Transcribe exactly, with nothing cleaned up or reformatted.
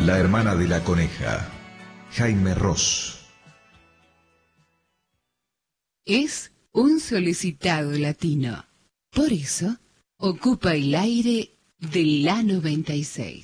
La hermana de la coneja, Jaime Ross. Es un solicitado latino. Por eso, ocupa el aire de la noventa y seis.